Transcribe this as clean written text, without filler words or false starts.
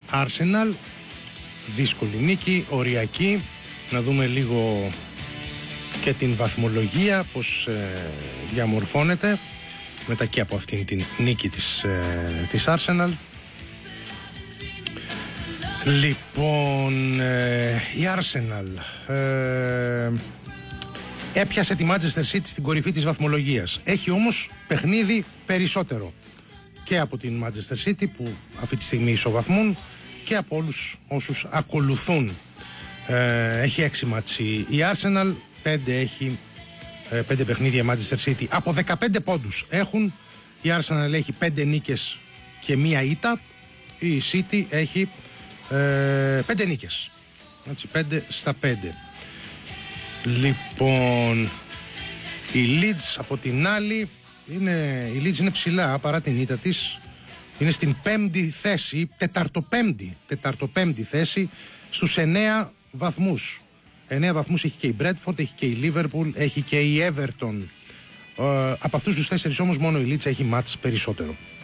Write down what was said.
Arsenal. Δύσκολη νίκη, οριακή. Να δούμε λίγο και την βαθμολογία, πώς διαμορφώνεται μετά και από αυτήν την νίκη της Arsenal. Λοιπόν, η Arsenal έπιασε τη Manchester City στην κορυφή της βαθμολογίας. Έχει όμως παιχνίδι περισσότερο και από την Manchester City που αυτή τη στιγμή ισοβαθμούν και από όλους όσους ακολουθούν. Έχει 6 μάτς η Arsenal, 5 έχει 5 παιχνίδια Manchester City από 15 πόντους έχουν. Η Arsenal έχει 5 νίκες και 1 ήττα. Η City έχει 5 νίκες, έτσι, 5 στα 5. Λοιπόν, η Leeds από την άλλη η Leeds είναι ψηλά παρά την ήττα της. Είναι στην 5η θέση, τεταρτοπέμπτη θέση στους 9 βαθμούς. 9 βαθμούς έχει και η Bradford, έχει και η Liverpool, έχει και η Everton. Από αυτούς τους 4 όμως μόνο η Leeds έχει μάτς περισσότερο.